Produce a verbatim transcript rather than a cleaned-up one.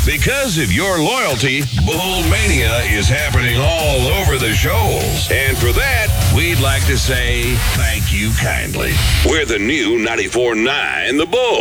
Because of your loyalty, Bull Mania is happening all over the shoals. And for that, we'd like to say thank you kindly. We're the new ninety-four point nine The Bull.